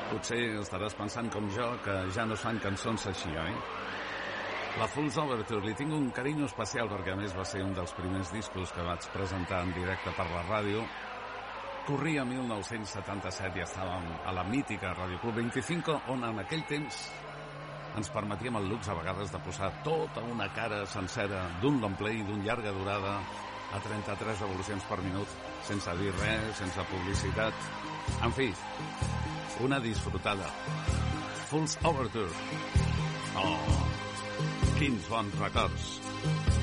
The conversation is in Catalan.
Potser estaràs pensant com jo que ja no es fan cançons així, oi? La Fool's Overture li tinc un carinyo especial perquè a més va ser un dels primers discos que vaig presentar en directe per la ràdio. Corria 1977 i estàvem a la mítica Ràdio Club 25, on en aquell temps ens permetíem el luxe a vegades de posar tota una cara sencera d'un long play d'un llarga durada a 33 revolucions per minut, sense dir res, sense publicitat. En fi, una disfrutada. Fool's Overture. Oh, quins bons records.